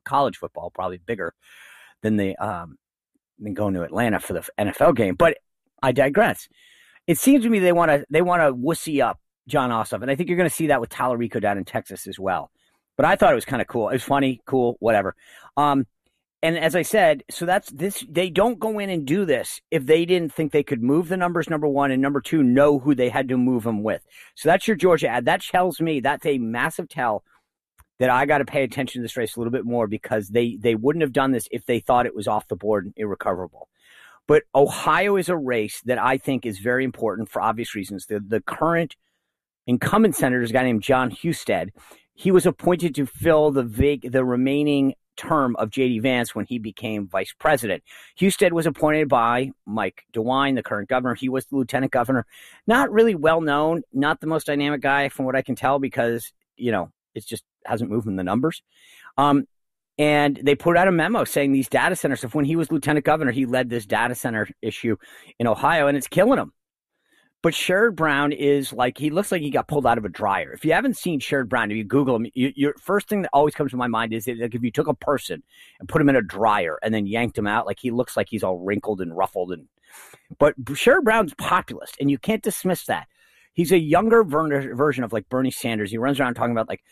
college football, probably bigger than than going to Atlanta for the NFL game. But I digress. It seems to me they want to wussy up Jon Ossoff, and I think you're going to see that with Tallarico down in Texas as well. But I thought it was kind of cool. It was funny, cool, whatever. And as I said, so that's this. They don't go in and do this if they didn't think they could move the numbers, number one, and number two, know who they had to move them with. So that's your Georgia ad. That tells me that's a massive tell that I got to pay attention to this race a little bit more, because they wouldn't have done this if they thought it was off the board and irrecoverable. But Ohio is a race that I think is very important for obvious reasons. The current incumbent senator is a guy named John Husted. He was appointed to fill the remaining term of J.D. Vance when he became vice president. Husted was appointed by Mike DeWine, the current governor. He was the lieutenant governor. Not really well known, not the most dynamic guy from what I can tell, because, it just hasn't moved in the numbers. And they put out a memo saying these data centers, if when he was lieutenant governor, he led this data center issue in Ohio, and it's killing him. But Sherrod Brown he looks like he got pulled out of a dryer. If you haven't seen Sherrod Brown, if you Google him, your first thing that always comes to my mind is that, like, if you took a person and put him in a dryer and then yanked him out, like, he looks like he's all wrinkled and ruffled. But Sherrod Brown's populist, and you can't dismiss that. He's a younger version of, like, Bernie Sanders. He runs around talking about, like,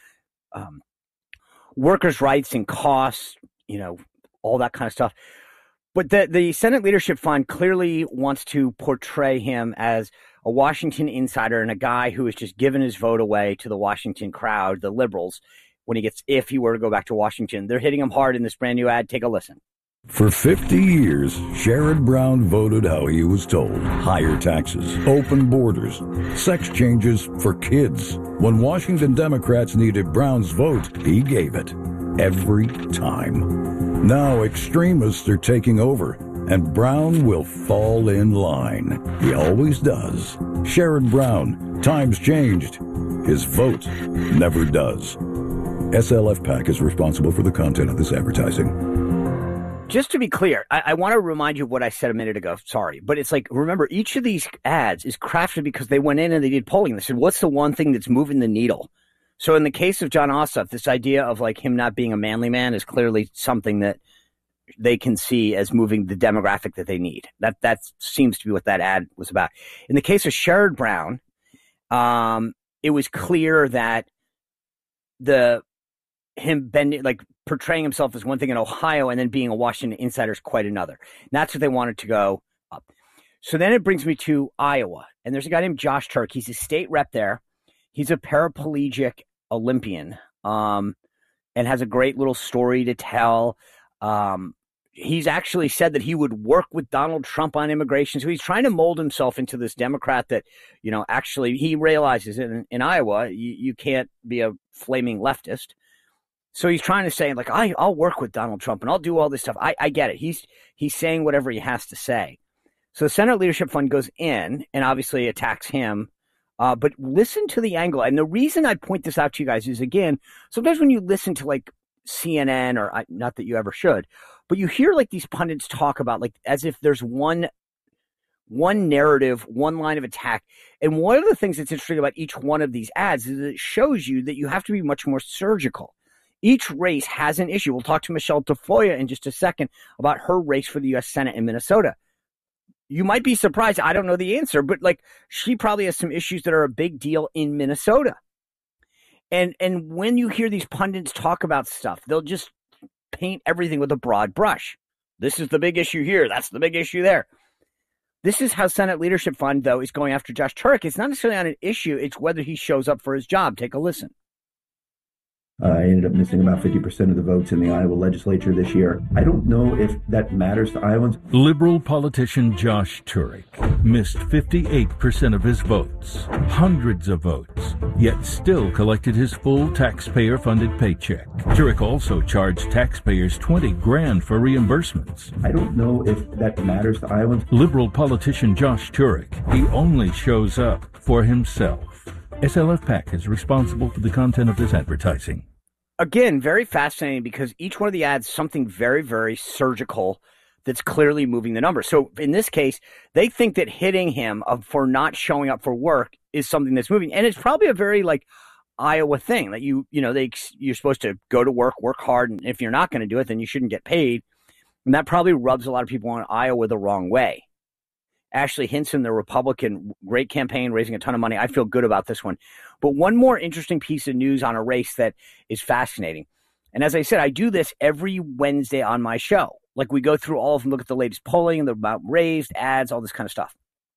workers' rights and costs, all that kind of stuff. But the Senate Leadership Fund clearly wants to portray him as a Washington insider and a guy who has just given his vote away to the Washington crowd, the liberals, if he were to go back to Washington. They're hitting him hard in this brand new ad. Take a listen. For 50 years, Sherrod Brown voted how he was told. Higher taxes, open borders, sex changes for kids. When Washington Democrats needed Brown's vote, he gave it. Every time. Now extremists are taking over, and Brown will fall in line. He always does. Sherrod Brown, times changed. His vote never does. SLF PAC is responsible for the content of this advertising. Just to be clear, I want to remind you of what I said a minute ago. Sorry. But it's like, remember, each of these ads is crafted because they went in and they did polling. They said, what's the one thing that's moving the needle? So in the case of Jon Ossoff, this idea of, like, him not being a manly man is clearly something that they can see as moving the demographic that they need. That seems to be what that ad was about. In the case of Sherrod Brown, it was clear that him bending, like, portraying himself as one thing in Ohio and then being a Washington insider is quite another. And that's what they wanted to go up. So then it brings me to Iowa. And there's a guy named Josh Turk. He's a state rep there. He's a paraplegic Olympian, and has a great little story to tell. He's actually said that he would work with Donald Trump on immigration. So he's trying to mold himself into this Democrat that, actually he realizes in Iowa, you can't be a flaming leftist. So he's trying to say, like, I'll work with Donald Trump and I'll do all this stuff. I get it. He's saying whatever he has to say. So the Senate Leadership Fund goes in and obviously attacks him. But listen to the angle. And the reason I point this out to you guys is, again, sometimes when you listen to, like, CNN, or not that you ever should, but you hear, like, these pundits talk about, like, as if there's one narrative, one line of attack. And one of the things that's interesting about each one of these ads is it shows you that you have to be much more surgical. Each race has an issue. We'll talk to Michelle Tafoya in just a second about her race for the U.S. Senate in Minnesota. You might be surprised. I don't know the answer, but, like, she probably has some issues that are a big deal in Minnesota. And when you hear these pundits talk about stuff, they'll just paint everything with a broad brush. This is the big issue here. That's the big issue there. This is how Senate Leadership Fund, though, is going after Josh Turk. It's not necessarily on an issue. It's whether he shows up for his job. Take a listen. I ended up missing about 50% of the votes in the Iowa legislature this year. I don't know if that matters to Iowans. Liberal politician Josh Turek missed 58% of his votes, hundreds of votes, yet still collected his full taxpayer-funded paycheck. Turek also charged taxpayers $20,000 for reimbursements. I don't know if that matters to Iowans. Liberal politician Josh Turek, he only shows up for himself. SLF PAC is responsible for the content of this advertising. Again, very fascinating, because each one of the ads something very, very surgical that's clearly moving the numbers. So in this case, they think that hitting him for not showing up for work is something that's moving. And it's probably a very, like, Iowa thing that you're supposed to go to work hard, and if you're not going to do it, then you shouldn't get paid. And that probably rubs a lot of people in Iowa the wrong way. Ashley Hinson, the Republican, great campaign, raising a ton of money. I feel good about this one. But one more interesting piece of news on a race that is fascinating. And as I said, I do this every Wednesday on my show. Like, we go through all of them, look at the latest polling, the amount raised, ads, all this kind of stuff.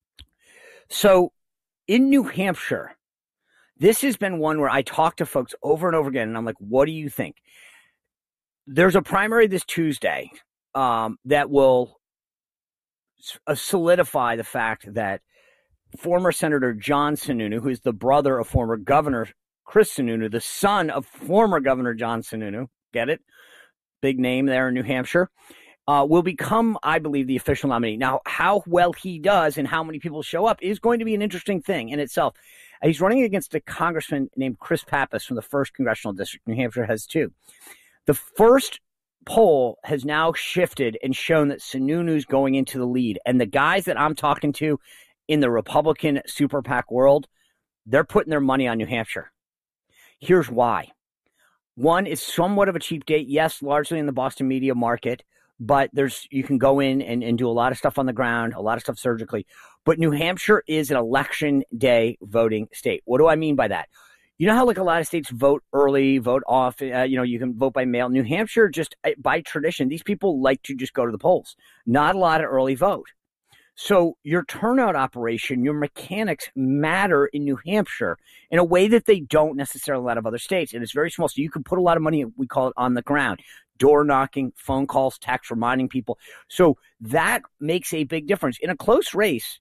So in New Hampshire, this has been one where I talk to folks over and over again, and I'm like, what do you think? There's a primary this Tuesday that will solidify the fact that former Senator John Sununu, who is the brother of former Governor Chris Sununu, the son of former Governor John Sununu, get it? Big name there in New Hampshire, will become, I believe, the official nominee. Now, how well he does and how many people show up is going to be an interesting thing in itself. He's running against a congressman named Chris Pappas from the 1st Congressional District. New Hampshire has 2. The first poll has now shifted and shown that Sununu's going into the lead. And the guys that I'm talking to in the Republican super PAC world, they're putting their money on New Hampshire. Here's why. One, it's somewhat of a cheap date. Yes, largely in the Boston media market, but you can go in and do a lot of stuff on the ground, a lot of stuff surgically. But New Hampshire is an election day voting state. What do I mean by that? You know how like a lot of states vote early, vote off, you can vote by mail. New Hampshire, just by tradition, these people like to just go to the polls. Not a lot of early vote. So your turnout operation, your mechanics matter in New Hampshire in a way that they don't necessarily in a lot of other states. And it's very small. So you can put a lot of money, we call it on the ground, door knocking, phone calls, text reminding people. So that makes a big difference. In a close race,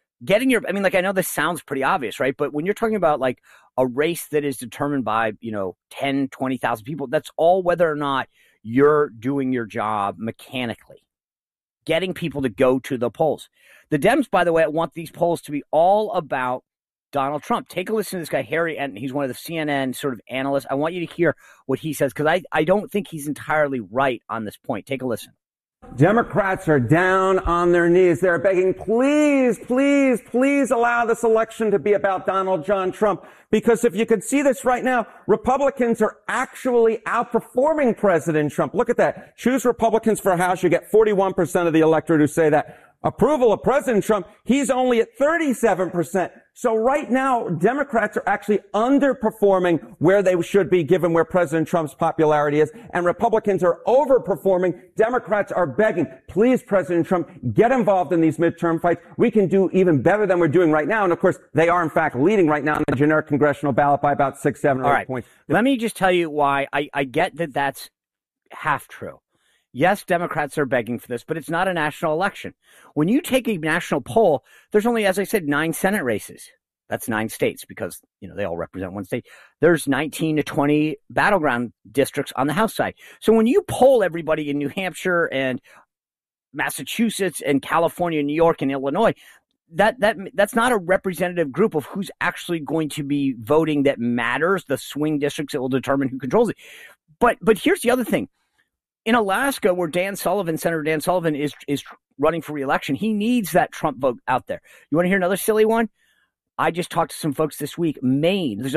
I know this sounds pretty obvious, right? But when you're talking about like a race that is determined by, 10, 20,000 people, that's all whether or not you're doing your job mechanically, getting people to go to the polls. The Dems, by the way, want these polls to be all about Donald Trump. Take a listen to this guy, Harry Enton. He's one of the CNN sort of analysts. I want you to hear what he says because I don't think he's entirely right on this point. Take a listen. Democrats are down on their knees. They're begging, please, please, please allow this election to be about Donald John Trump. Because if you could see this right now, Republicans are actually outperforming President Trump. Look at that. Choose Republicans for House. You get 41% of the electorate who say that. Approval of President Trump, he's only at 37%. So right now, Democrats are actually underperforming where they should be given where President Trump's popularity is. And Republicans are overperforming. Democrats are begging, please, President Trump, get involved in these midterm fights. We can do even better than we're doing right now. And of course, they are in fact leading right now in the generic congressional ballot by about 6, 7, or 8 points. Let me just tell you why I get that that's half true. Yes, Democrats are begging for this, but it's not a national election. When you take a national poll, there's only, as I said, 9 Senate races. That's 9 states because, they all represent one state. There's 19 to 20 battleground districts on the House side. So when you poll everybody in New Hampshire and Massachusetts and California, New York and Illinois, that's not a representative group of who's actually going to be voting that matters, the swing districts that will determine who controls it. But here's the other thing. In Alaska, where Senator Dan Sullivan is running for re-election, he needs that Trump vote out there. You want to hear another silly one? I just talked to some folks this week. Maine, there's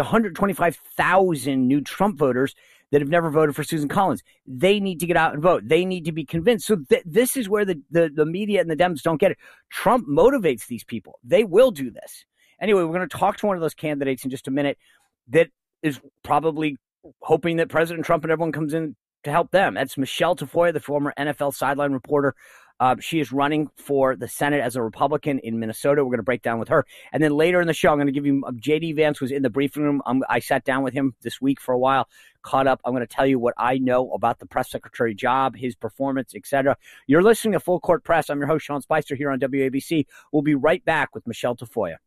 125,000 new Trump voters that have never voted for Susan Collins. They need to get out and vote. They need to be convinced. So this is where the media and the Dems don't get it. Trump motivates these people. They will do this. Anyway, we're going to talk to one of those candidates in just a minute that is probably hoping that President Trump and everyone comes in to help them. That's Michelle Tafoya, the former NFL sideline reporter. She is running for the Senate as a Republican in Minnesota. We're going to break down with her. And then later in the show, I'm going to give you J.D. Vance was in the briefing room. I sat down with him this week for a while, caught up. I'm going to tell you what I know about the press secretary job, his performance, etc. You're listening to Full Court Press. I'm your host, Sean Spicer, here on WABC. We'll be right back with Michelle Tafoya.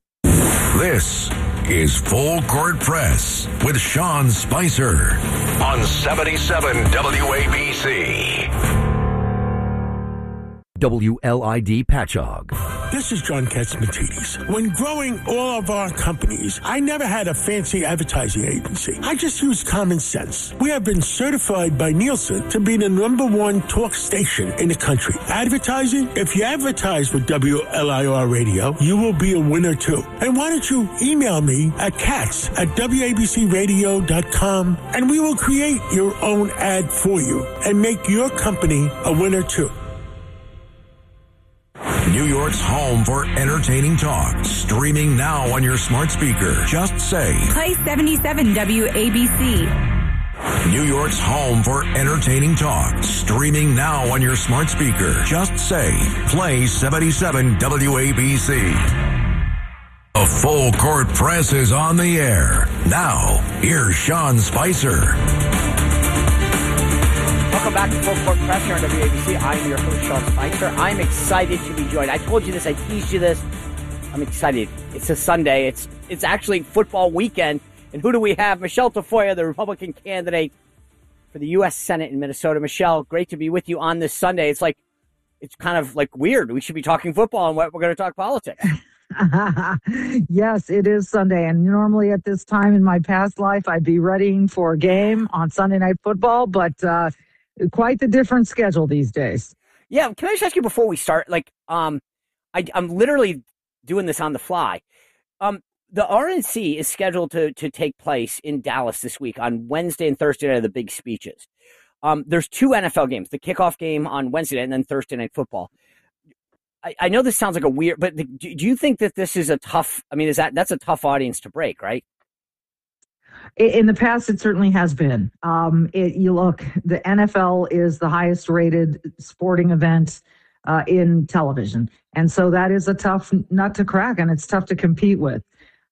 This is Full Court Press with Sean Spicer on 77 WABC. WLID Patchogue. This is John Katzmatidis. When growing all of our companies, I never had a fancy advertising agency. I just used common sense. We have been certified by Nielsen to be the #1 talk station in the country. Advertising? If you advertise with WLIR Radio, you will be a winner too. And why don't you email me at katz@wabcradio.com and we will create your own ad for you and make your company a winner too. New York's home for entertaining talk. Streaming now on your smart speaker. Just say, play 77 WABC. New York's home for entertaining talk. Streaming now on your smart speaker. Just say, play 77 WABC. A Full Court Press is on the air. Now, here's Sean Spicer. Welcome back to Full Court Press here on WABC. I'm your host, Sean Spicer. I'm excited to be joined. I told you this. I teased you this. I'm excited. It's a Sunday. It's actually football weekend. And who do we have? Michelle Tafoya, the Republican candidate for the U.S. Senate in Minnesota. Michelle, great to be with you on this Sunday. It's kind of like weird. We should be talking football and we're going to talk politics. Yes, it is Sunday. And normally at this time in my past life, I'd be readying for a game on Sunday Night Football, but quite the different schedule these days. Yeah, can I just ask you before we start? I'm literally doing this on the fly. The RNC is scheduled to take place in Dallas this week on Wednesday and Thursday night of the big speeches. There's 2 NFL games: the kickoff game on Wednesday night and then Thursday Night Football. I know this sounds like a weird, but do you think that this is a tough? I mean, that's a tough audience to break, right? In the past, it certainly has been. You look, the NFL is the highest rated sporting event in television. And so that is a tough nut to crack, and it's tough to compete with.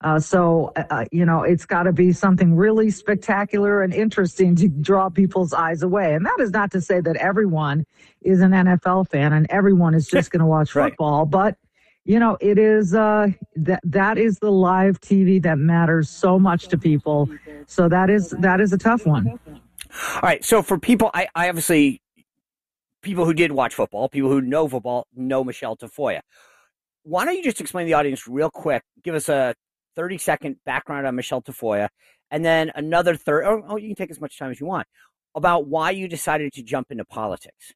It's got to be something really spectacular and interesting to draw people's eyes away. And that is not to say that everyone is an NFL fan and everyone is just going to watch football, but it is that is the live TV that matters so much to people. So that is a tough one. All right. So for people, I obviously, people who did watch football, people who know football, know Michelle Tafoya. Why don't you just explain to the audience real quick, give us a 30-second background on Michelle Tafoya, and then another you can take as much time as you want, about why you decided to jump into politics.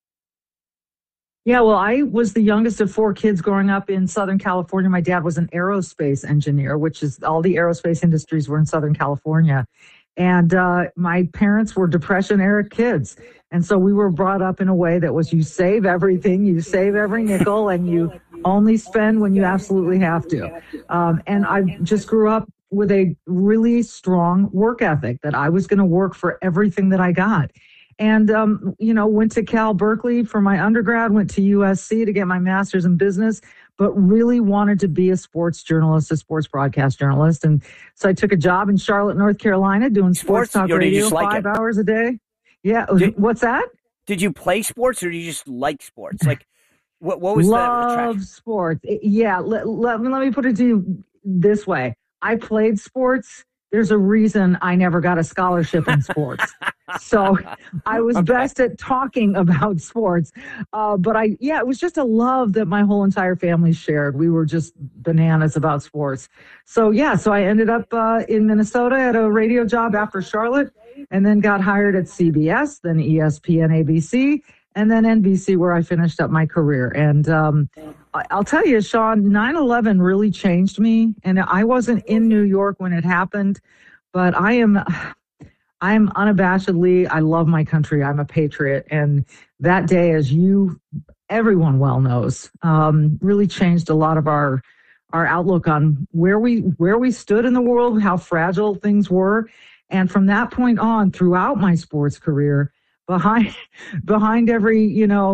Yeah, well, I was the youngest of 4 kids growing up in Southern California. My dad was an aerospace engineer, which is all the aerospace industries were in Southern California. And my parents were Depression-era kids. And so we were brought up in a way that was you save everything, you save every nickel, and you only spend when you absolutely have to. And I just grew up with a really strong work ethic that I was going to work for everything that I got. And, went to Cal Berkeley for my undergrad, went to USC to get my master's in business, but really wanted to be a sports journalist, a sports broadcast journalist. And so I took a job in Charlotte, North Carolina, doing sports talk radio 5 hours a day. Yeah. What's that? Did you play sports or do you just like sports? Like, what was Love sports. Yeah. Let me put it to you this way. I played sports. There's a reason I never got a scholarship in sports. So I was best at talking about sports. But it was just a love that my whole entire family shared. We were just bananas about sports. So I ended up in Minnesota at a radio job after Charlotte, and then got hired at CBS, then ESPN, ABC, and then NBC, where I finished up my career. And I'll tell you, Sean, 9/11 really changed me. And I wasn't in New York when it happened, but I am unabashedly, I love my country. I'm a patriot. And that day, as everyone well knows, really changed a lot of our outlook on where we stood in the world, how fragile things were. And from that point on, throughout my sports career, behind every,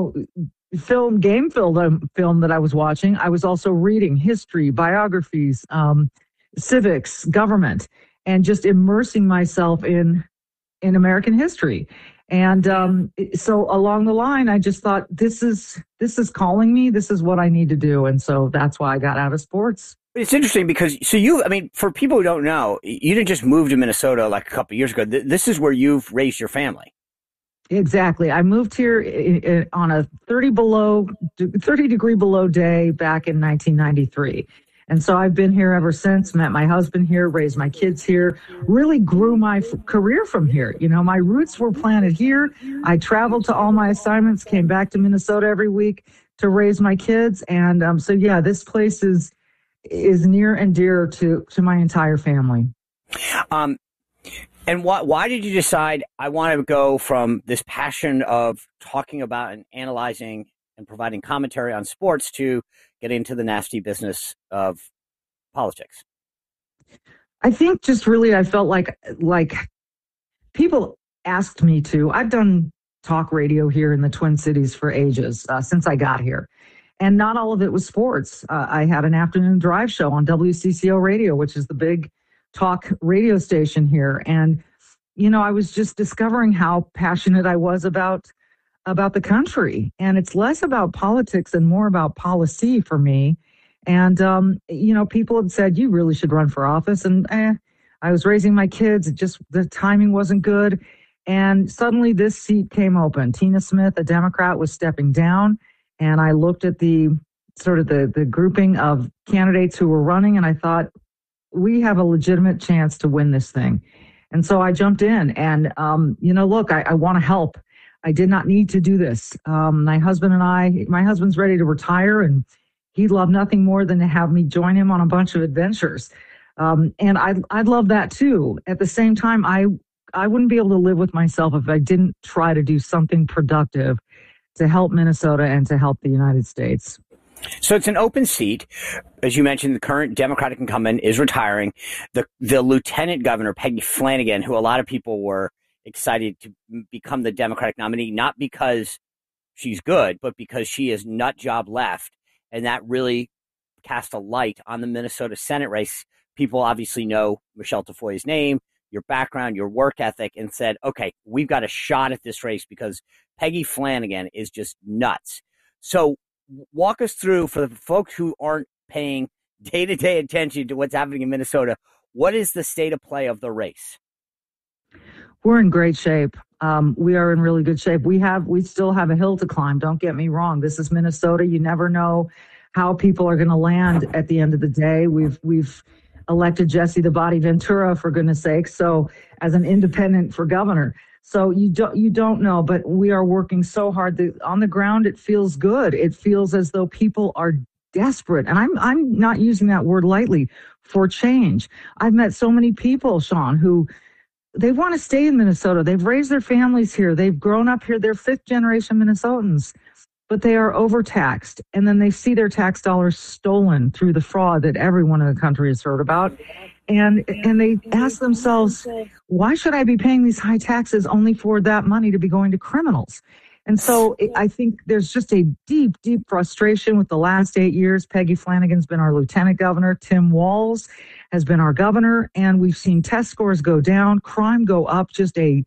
film that I was watching, I was also reading history, biographies, civics, government, and just immersing myself in American history. And so along the line, I just thought, this is calling me. This is what I need to do. And so that's why I got out of sports. It's interesting because, for people who don't know, you didn't just move to Minnesota like a couple of years ago. This is where you've raised your family. Exactly. I moved here on a 30 degree below day back in 1993. And so I've been here ever since, met my husband here, raised my kids here, really grew my career from here. You know, my roots were planted here. I traveled to all my assignments, came back to Minnesota every week to raise my kids. And so, yeah, this place is near and dear to my entire family. And why did you decide I want to go from this passion of talking about and analyzing and providing commentary on sports to get into the nasty business of politics? I think just really I felt like people asked me to. I've done talk radio here in the Twin Cities for ages, since I got here. And not all of it was sports. I had an afternoon drive show on WCCO Radio, which is the big talk radio station here. And, you know, I was just discovering how passionate I was about the country. And it's less about politics and more about policy for me. And, you know, people had said, you really should run for office. And I was raising my kids. The timing wasn't good. And suddenly this seat came open. Tina Smith, a Democrat, was stepping down. And I looked at the grouping of candidates who were running, and I thought, we have a legitimate chance to win this thing. And so I jumped in. And, you know, look, I want to help. I did not need to do this. My husband's ready to retire, and he'd love nothing more than to have me join him on a bunch of adventures. And I'd love that too. At the same time, I wouldn't be able to live with myself if I didn't try to do something productive to help Minnesota and to help the United States. So it's an open seat. As you mentioned, the current Democratic incumbent is retiring. The lieutenant governor, Peggy Flanagan, who a lot of people were excited to become the Democratic nominee, not because she's good, but because she is nut job left. And that really cast a light on the Minnesota Senate race. People obviously know Michelle Tafoya's name, your background, your work ethic, and said, okay, we've got a shot at this race because Peggy Flanagan is just nuts. So walk us through, for the folks who aren't paying day-to-day attention to what's happening in Minnesota, what is the state of play of the race? We're in great shape. We are in really good shape. We still have a hill to climb. Don't get me wrong. This is Minnesota. You never know how people are going to land at the end of the day. We've elected Jesse the Body Ventura, for goodness sake, so as an independent for governor. So you don't know, but we are working so hard. On the ground, it feels good. It feels as though people are desperate, and I'm not using that word lightly, for change. I've met so many people, Sean, who they want to stay in Minnesota. They've raised their families here. They've grown up here. They're fifth generation Minnesotans, but they are overtaxed. And then they see their tax dollars stolen through the fraud that everyone in the country has heard about. And they ask themselves, why should I be paying these high taxes only for that money to be going to criminals? And so I think there's just a deep, deep frustration with the last 8 years. Peggy Flanagan's been our lieutenant governor. Tim Walz has been our governor. And we've seen test scores go down, crime go up, just a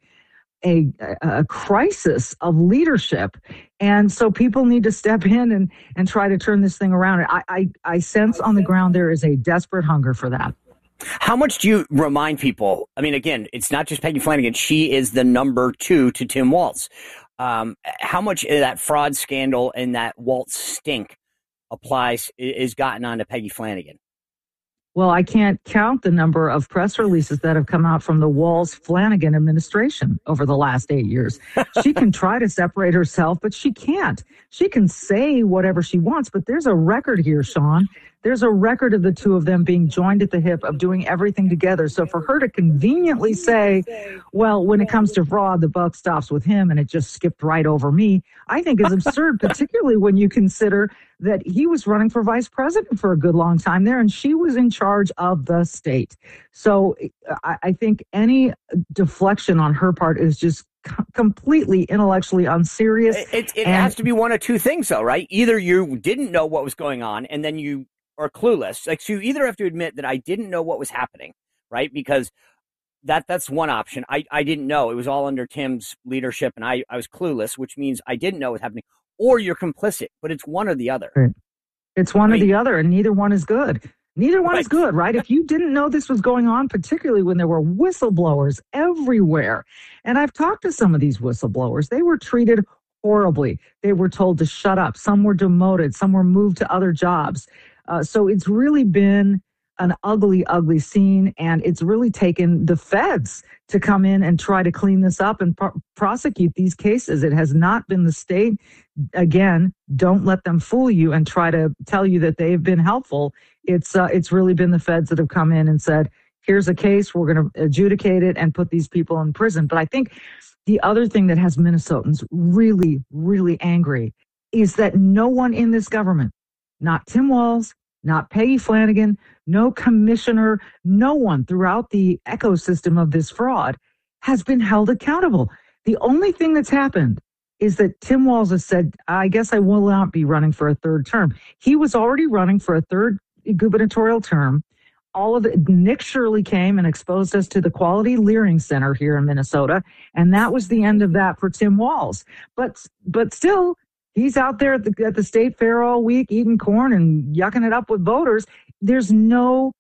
crisis of leadership. And so people need to step in and try to turn this thing around. I sense on the ground there is a desperate hunger for that. How much do you remind people? I mean, again, it's not just Peggy Flanagan. She is the number 2 to Tim Walz. How much of that fraud scandal and that Walz stink is gotten onto Peggy Flanagan? Well, I can't count the number of press releases that have come out from the Walz-Flanagan administration over the last 8 years. She can try to separate herself, but she can't. She can say whatever she wants, but there's a record here, Sean. There's a record of the two of them being joined at the hip, of doing everything together. So for her to conveniently say, well, when it comes to fraud, the buck stops with him and it just skipped right over me, I think is absurd, particularly when you consider that he was running for vice president for a good long time there and she was in charge of the state. So I think any deflection on her part is just completely intellectually unserious. It has to be one of two things, though, right? Either you didn't know what was going on and then you are clueless. Like, so you either have to admit that I didn't know what was happening, right? Because that's one option. I didn't know. It was all under Tim's leadership and I was clueless, which means I didn't know what was happening. Or you're complicit, but it's one or the other. Right. It's one or the other, and neither one is good. Neither one is good, right? If you didn't know this was going on, particularly when there were whistleblowers everywhere, and I've talked to some of these whistleblowers, they were treated horribly. They were told to shut up. Some were demoted. Some were moved to other jobs. So it's really been an ugly, ugly scene, and it's really taken the feds to come in and try to clean this up and prosecute these cases. It has not been the state. Again, don't let them fool you and try to tell you that they've been helpful. It's really been the feds that have come in and said, here's a case, we're going to adjudicate it and put these people in prison. But I think the other thing that has Minnesotans really, really angry is that no one in this government, not Tim Walz, not Peggy Flanagan, no commissioner, no one throughout the ecosystem of this fraud has been held accountable. The only thing that's happened is that Tim Walz has said, I guess I will not be running for a third term. He was already running for a third gubernatorial term. All of it, Nick Shirley came and exposed us to the Quality Learning Center here in Minnesota, and that was the end of that for Tim Walz. But still, he's out there at the state fair all week eating corn and yucking it up with voters. There's been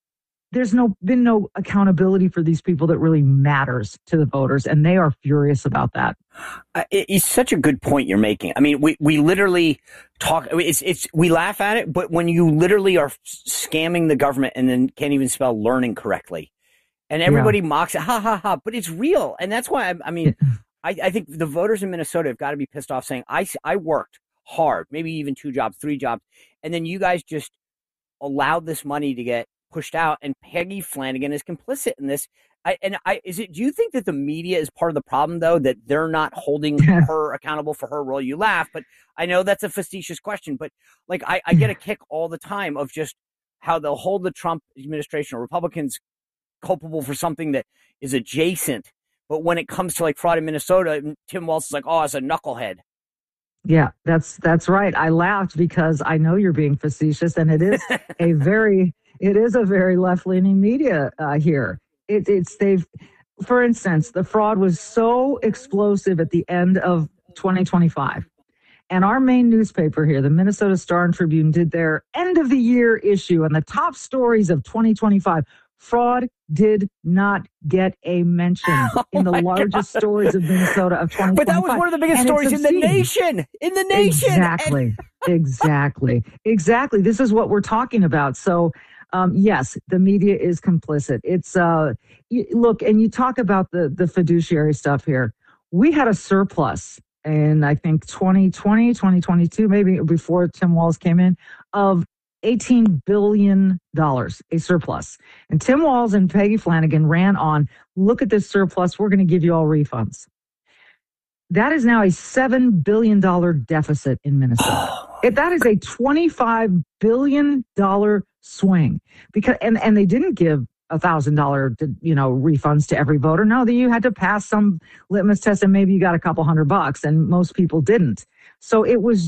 no accountability for these people that really matters to the voters, and they are furious about that. It's such a good point you're making. I mean, we literally talk. We laugh at it, but when you literally are scamming the government and then can't even spell learning correctly, and everybody mocks it, ha ha ha. But it's real, and that's why I think the voters in Minnesota have got to be pissed off, saying I worked hard, maybe even 2 jobs, 3 jobs, and then you guys just allowed this money to get pushed out, and Peggy Flanagan is complicit in this. Do you think that the media is part of the problem, though, that they're not holding her accountable for her role? You laugh, but I know that's a facetious question, but like I get a kick all the time of just how they'll hold the Trump administration or Republicans culpable for something that is adjacent. But when it comes to like fraud in Minnesota, Tim Walz is like, oh, it's a knucklehead. Yeah, that's right. I laughed because I know you're being facetious, and it is a very left-leaning media here. For instance, the fraud was so explosive at the end of 2025. And our main newspaper here, the Minnesota Star and Tribune, did their end of the year issue, and the top stories of 2025. Fraud did not get a mention in the largest stories of Minnesota of 2025. But that was one of the biggest stories in the nation. In the nation. Exactly. This is what we're talking about. So, yes, the media is complicit. It's look, and you talk about the fiduciary stuff here. We had a surplus in, I think, 2020, 2022, maybe before Tim Walz came in, of $18 billion, a surplus. And Tim Walz and Peggy Flanagan ran on, look at this surplus, we're going to give you all refunds. That is now a $7 billion deficit in Minnesota. That is a $25 billion swing. Because and they didn't give $1,000 refunds to every voter. No, that you had to pass some litmus test and maybe you got a couple $100, and most people didn't. So it's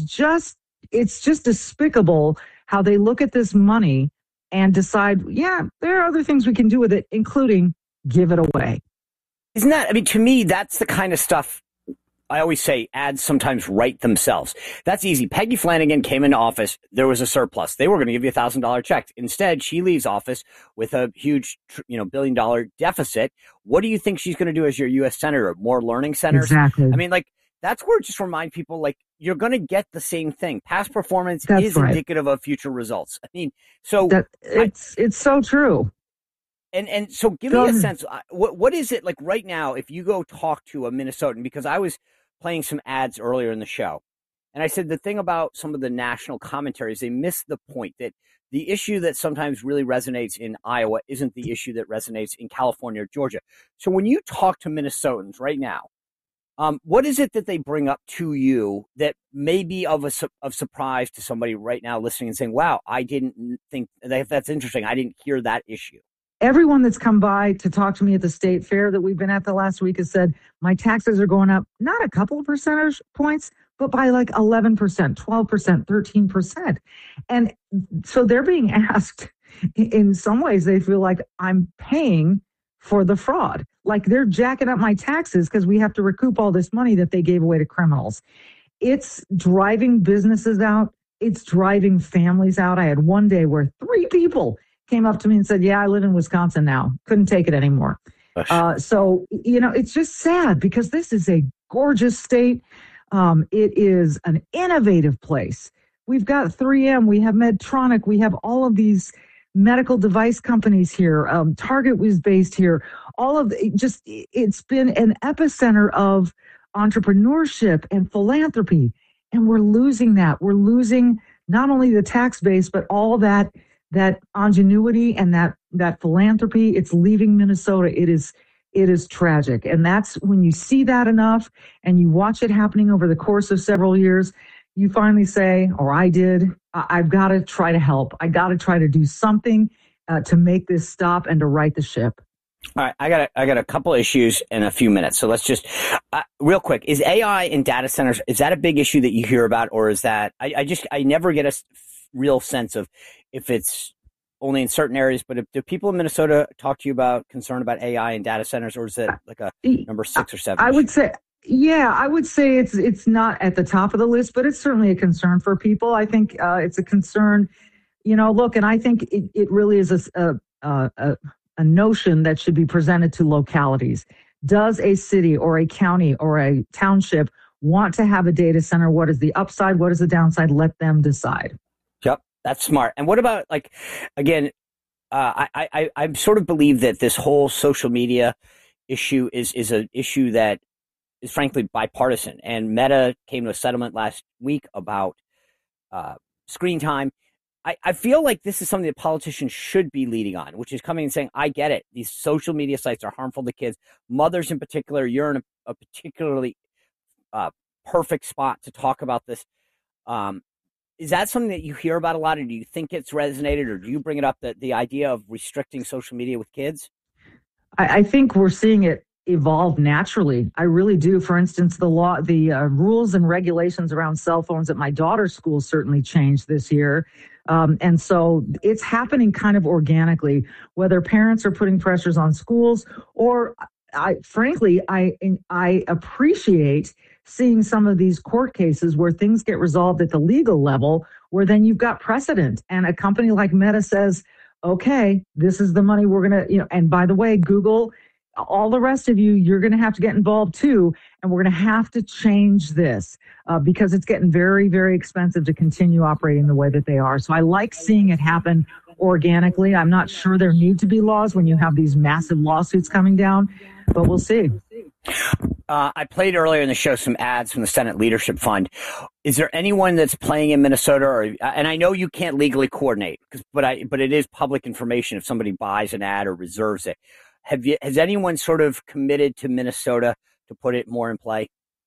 just despicable how they look at this money and decide, yeah, there are other things we can do with it, including give it away. Isn't that, I mean, to me, that's the kind of stuff I always say ads sometimes write themselves. That's easy. Peggy Flanagan came into office. There was a surplus. They were going to give you $1,000 check. Instead, she leaves office with a huge, $1 billion deficit. What do you think she's going to do as your U.S. Senator? More learning centers? Exactly. I mean, like, that's where it just remind people, like, you're going to get the same thing. Past performance is indicative of future results. I mean, so it's so true. And so give me a sense. What is it like right now? If you go talk to a Minnesotan, because I was playing some ads earlier in the show, and I said the thing about some of the national commentaries, they miss the point that the issue that sometimes really resonates in Iowa isn't the issue that resonates in California or Georgia. So when you talk to Minnesotans right now, what is it that they bring up to you that may be of surprise to somebody right now listening and saying, wow, I didn't think that's interesting. I didn't hear that issue. Everyone that's come by to talk to me at the state fair that we've been at the last week has said, my taxes are going up, not a couple of percentage points, but by like 11%, 12%, 13%. And so they're being asked, in some ways, they feel like I'm paying for the fraud. Like they're jacking up my taxes because we have to recoup all this money that they gave away to criminals. It's driving businesses out. It's driving families out. I had one day where 3 people came up to me and said, yeah, I live in Wisconsin now. Couldn't take it anymore. So, it's just sad because this is a gorgeous state. It is an innovative place. We've got 3M, we have Medtronic, we have all of these medical device companies here. Target was based here. All of it's been an epicenter of entrepreneurship and philanthropy. And we're losing that. We're losing not only the tax base, but all that ingenuity and that philanthropy. It's leaving Minnesota. It is tragic. And that's when you see that enough and you watch it happening over the course of several years, you finally say, or I did, I've got to try to help. I got to try to do something to make this stop and to right the ship. All right, I got a couple issues in a few minutes. So let's just real quick. Is AI in data centers, is that a big issue that you hear about, or is that I never get a real sense of if it's only in certain areas, but do people in Minnesota talk to you about concern about AI in data centers, or is it like a number 6 or 7? I would say it's not at the top of the list, but it's certainly a concern for people. I think it's a concern, look, and I think it really is a notion that should be presented to localities. Does a city or a county or a township want to have a data center? What is the upside? What is the downside? Let them decide. Yep, that's smart. And what about, like, again, I sort of believe that this whole social media issue is an issue that is frankly bipartisan. And Meta came to a settlement last week about screen time. I feel like this is something that politicians should be leading on, which is coming and saying, I get it. These social media sites are harmful to kids. Mothers in particular, you're in a particularly perfect spot to talk about this. Is that something that you hear about a lot, or do you think it's resonated, or do you bring it up, the idea of restricting social media with kids? I think we're seeing it evolve naturally. I really do. For instance, the rules and regulations around cell phones at my daughter's school certainly changed this year. And so it's happening kind of organically, whether parents are putting pressures on schools, or I appreciate seeing some of these court cases where things get resolved at the legal level, where then you've got precedent and a company like Meta says, okay, this is the money we're going to, and by the way, Google, all the rest of you, you're going to have to get involved too. And we're going to have to change this because it's getting very, very expensive to continue operating the way that they are. So I like seeing it happen organically. I'm not sure there need to be laws when you have these massive lawsuits coming down, but we'll see. I played earlier in the show some ads from the Senate Leadership Fund. Is there anyone that's playing in Minnesota, and I know you can't legally coordinate, but it is public information if somebody buys an ad or reserves it. Has anyone sort of committed to Minnesota to put it more in play?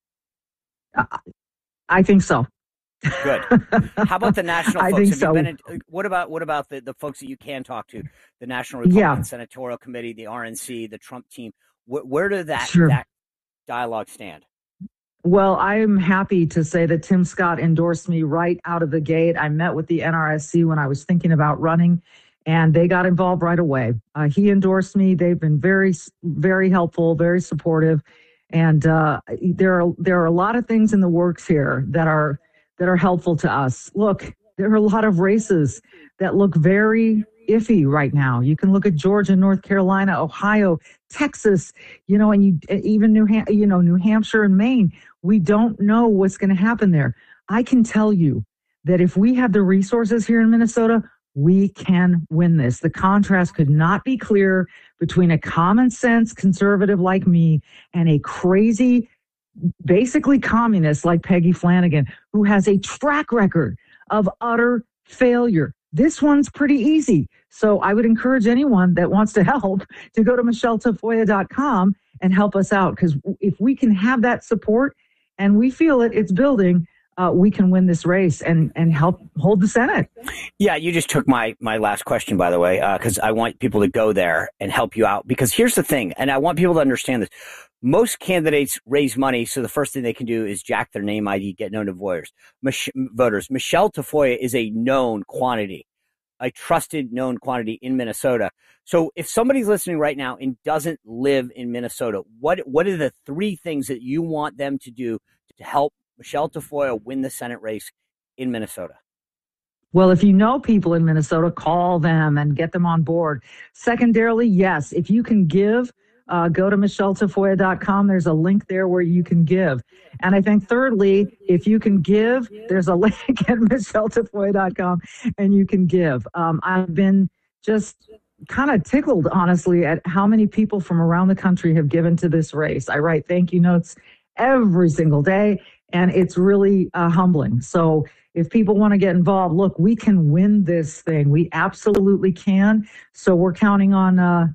I think so. Good. How about the national folks? I think so. What about the folks that you can talk to? The National Republican Senatorial Committee, the RNC, the Trump team. Where does that dialogue stand? Well, I'm happy to say that Tim Scott endorsed me right out of the gate. I met with the NRSC when I was thinking about running, and they got involved right away. He endorsed me. They've been very, very helpful, very supportive. And there are a lot of things in the works here that are helpful to us. Look, there are a lot of races that look very iffy right now. You can look at Georgia, North Carolina, Ohio, Texas, and even New Hampshire and Maine. We don't know what's going to happen there. I can tell you that if we have the resources here in Minnesota, we can win this. The contrast could not be clearer between a common sense conservative like me and a crazy, basically communist like Peggy Flanagan, who has a track record of utter failure. This one's pretty easy. So I would encourage anyone that wants to help to go to MichelleTafoya.com and help us out. Because if we can have that support and we feel it's building, we can win this race and help hold the Senate. Yeah, you just took my last question, by the way, because I want people to go there and help you out. Because here's the thing, and I want people to understand this. Most candidates raise money, so the first thing they can do is jack their name ID, get known to voters. Michelle Tafoya is a known quantity, a trusted known quantity in Minnesota. So if somebody's listening right now and doesn't live in Minnesota, what are the 3 things that you want them to do to help Michelle Tafoya win the Senate race in Minnesota? Well, if you know people in Minnesota, call them and get them on board. Secondarily, yes, if you can give, go to michelletafoya.com. There's a link there where you can give. And I think thirdly, if you can give, there's a link at michelletafoya.com and you can give. I've been just kind of tickled, honestly, at how many people from around the country have given to this race. I write thank you notes every single day, and it's really humbling. So if people want to get involved, look, we can win this thing. We absolutely can. So we're counting on,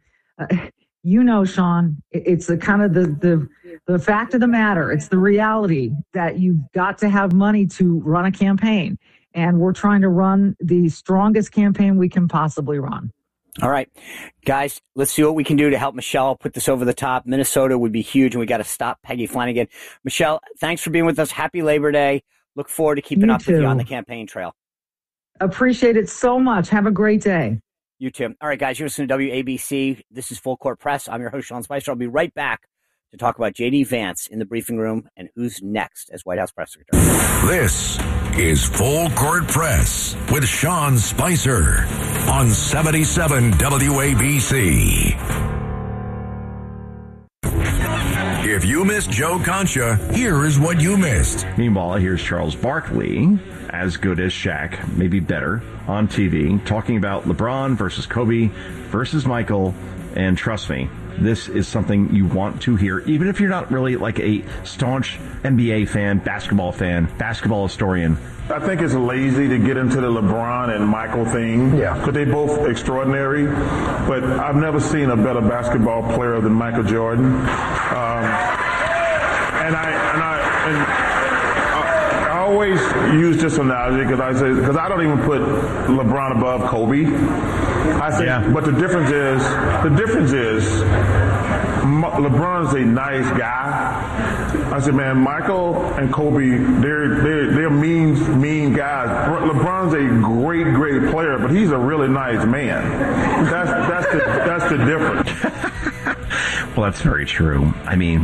Sean, it's the kind of the fact of the matter. It's the reality that you've got to have money to run a campaign. And we're trying to run the strongest campaign we can possibly run. All right, guys, let's see what we can do to help Michelle put this over the top. Minnesota would be huge, and we got to stop Peggy Flanagan. Michelle, thanks for being with us. Happy Labor Day. Look forward to keeping up with you on the campaign trail. Appreciate it so much. Have a great day. You too. All right, guys, you're listening to WABC. This is Full Court Press. I'm your host, Sean Spicer. I'll be right back to talk about J.D. Vance in the briefing room and who's next as White House Press Secretary. This is Full Court Press with Sean Spicer on 77 WABC. If you missed Joe Concha, here is what you missed. Meanwhile, here's Charles Barkley, as good as Shaq, maybe better, on TV, talking about LeBron versus Kobe versus Michael, and trust me, this is something you want to hear, even if you're not really like a staunch NBA fan, basketball historian. I think it's lazy to get into the LeBron and Michael thing. Yeah. Because they're both extraordinary. But I've never seen a better basketball player than Michael Jordan. I always use this analogy because I don't even put LeBron above Kobe. I say, yeah. But the difference is LeBron's a nice guy. I said, man, Michael and Kobe, they're mean guys. LeBron's a great player, but he's a really nice man. That's the difference. Well, that's very true. I mean,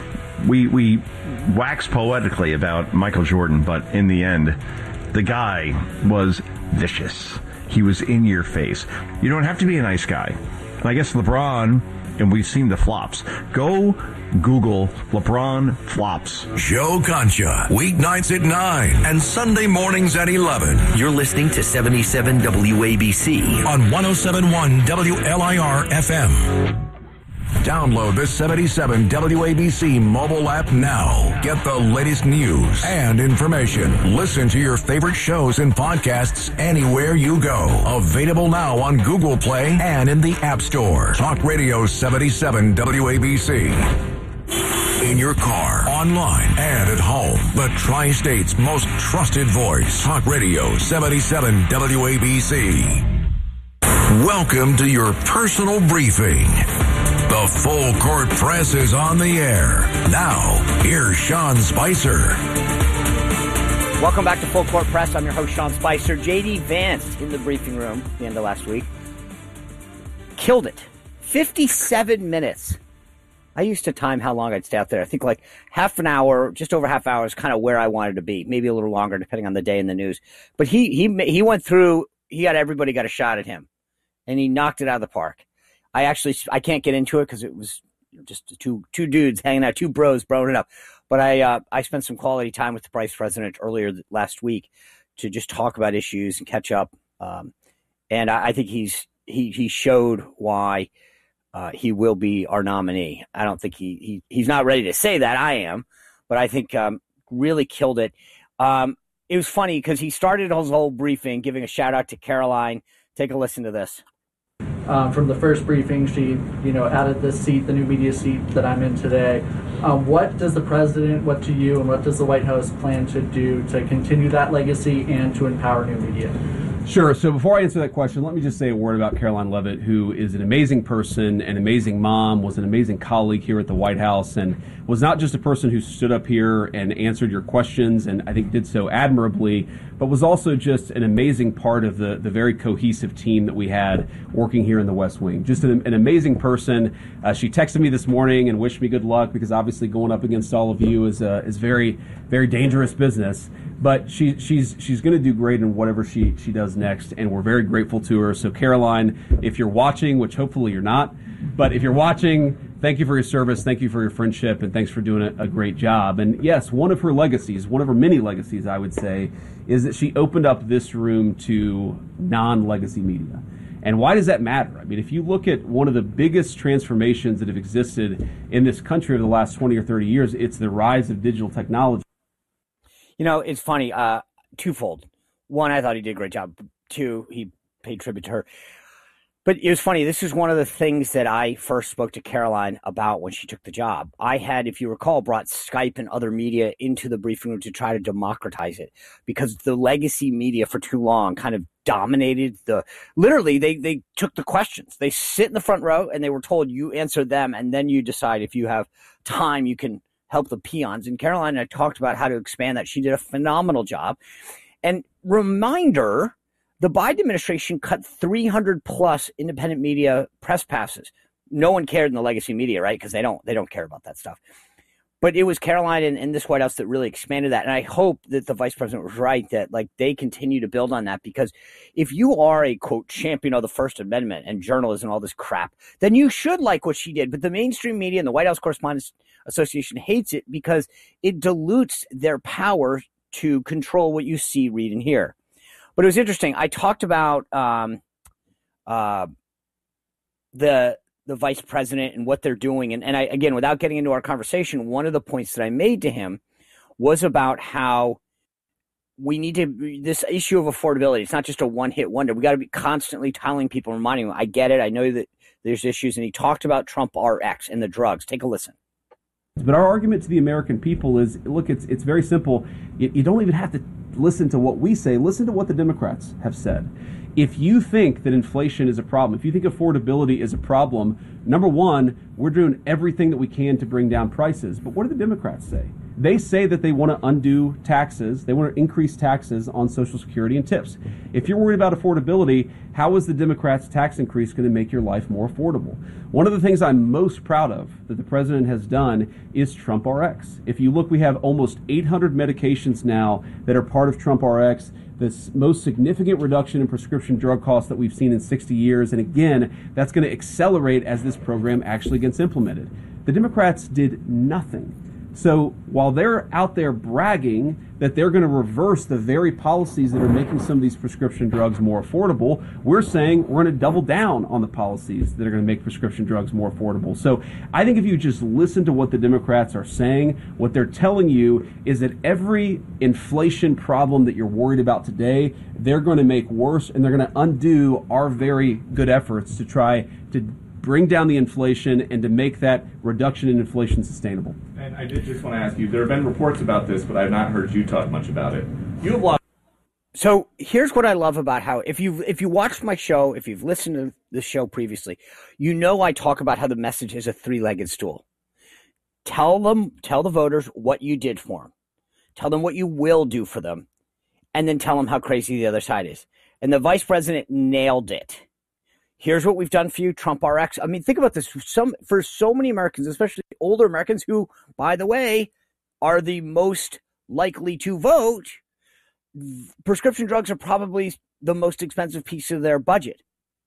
we wax poetically about Michael Jordan, but in the end, the guy was vicious. He was in your face. You don't have to be a nice guy. And I guess LeBron, and we've seen the flops. Go Google LeBron flops. Joe Concha, weeknights at 9 and Sunday mornings at 11. You're listening to 77 WABC on 107.1 WLIR FM. Download the 77 WABC mobile app now. Get the latest news and information. Listen to your favorite shows and podcasts anywhere you go. Available now on Google Play and in the App Store. Talk Radio 77 WABC. In your car, online, and at home. The Tri-State's most trusted voice. Talk Radio 77 WABC. Welcome to your personal briefing. The Full Court Press is on the air. Now, here's Sean Spicer. Welcome back to Full Court Press. I'm your host, Sean Spicer. J.D. Vance in the briefing room at the end of last week. Killed it. 57 minutes. I used to time how long I'd stay out there. I think like half an hour, just over half hour is kind of where I wanted to be. Maybe a little longer, depending on the day and the news. But he went through, everybody got a shot at him. And he knocked it out of the park. I can't get into it because it was just two dudes hanging out, two bros broing it up. But I spent some quality time with the vice president earlier last week to just talk about issues and catch up. And I think he showed why he will be our nominee. I don't think he's not ready to say that. I am, but I think really killed it. It was funny because he started his whole briefing giving a shout out to Caroline. Take a listen to this. From the first briefing, she, added this seat, the new media seat that I'm in today. What does the president, what do you, and what does the White House plan to do to continue that legacy and to empower new media? Sure. So before I answer that question, let me just say a word about Karoline Leavitt, who is an amazing person, an amazing mom, was an amazing colleague here at the White House, and was not just a person who stood up here and answered your questions, and I think did so admirably, but was also just an amazing part of the very cohesive team that we had working here in the West Wing. Just an amazing person. She texted me this morning and wished me good luck, because obviously going up against all of you is very, very dangerous business. But she's going to do great in whatever she does next, and we're very grateful to her. So Karoline, if you're watching, which hopefully you're not, but if you're watching, thank you for your service, thank you for your friendship, and thanks for doing a great job. And yes, one of her legacies, one of her many legacies, I would say, is that she opened up this room to non-legacy media. And why does that matter? I mean, if you look at one of the biggest transformations that have existed in this country over the last 20 or 30 years, it's the rise of digital technology. You know, it's funny, twofold. One, I thought he did a great job. Two, he paid tribute to her. But it was funny. This is one of the things that I first spoke to Karoline about when she took the job. I had, if you recall, brought Skype and other media into the briefing room to try to democratize it, because the legacy media for too long kind of dominated literally they took the questions. They sit in the front row and they were told, you answer them, and then you decide if you have time, you can help the peons. And Karoline and I talked about how to expand that. She did a phenomenal job. And reminder, the Biden administration cut 300 plus independent media press passes. No one cared in the legacy media, right? Because they don't care about that stuff. But it was Karoline and this White House that really expanded that. And I hope that the vice president was right, that like they continue to build on that, because if you are a, quote, champion of the First Amendment and journalism and all this crap, then you should like what she did. But the mainstream media and the White House Correspondents Association hates it because it dilutes their power to control what you see, read, and hear. But it was interesting. I talked about the vice president and what they're doing. And I, again, without getting into our conversation, one of the points that I made to him was about how we need to, this issue of affordability, it's not just a one-hit wonder. We got to be constantly telling people, reminding them, I get it. I know that there's issues. And he talked about Trump RX and the drugs. Take a listen. But our argument to the American people is, look, it's very simple. You don't even have to listen to what we say. Listen to what the Democrats have said. If you think that inflation is a problem, if you think affordability is a problem, number one, we're doing everything that we can to bring down prices. But what do the Democrats say? They say that they want to undo taxes. They want to increase taxes on Social Security and tips. If you're worried about affordability, how is the Democrats' tax increase going to make your life more affordable? One of the things I'm most proud of that the president has done is Trump RX. If you look, we have almost 800 medications now that are part of Trump RX. The most significant reduction in prescription drug costs that we've seen in 60 years. And again, that's going to accelerate as this program actually gets implemented. The Democrats did nothing. So while they're out there bragging that they're going to reverse the very policies that are making some of these prescription drugs more affordable, we're saying we're going to double down on the policies that are going to make prescription drugs more affordable. So I think if you just listen to what the Democrats are saying, what they're telling you is that every inflation problem that you're worried about today, they're going to make worse, and they're going to undo our very good efforts to try to bring down the inflation and to make that reduction in inflation sustainable. And I did just want to ask you, there have been reports about this, but I've not heard you talk much about it. You have lost. So here's what I love about how, if you watched my show, if you've listened to the show previously, you know I talk about how the message is a three-legged stool. Tell the voters what you did for them. Tell them what you will do for them. And then tell them how crazy the other side is. And the vice president nailed it. Here's what we've done for you, Trump RX. I mean, think about this. For so many Americans, especially older Americans who, by the way, are the most likely to vote, prescription drugs are probably the most expensive piece of their budget.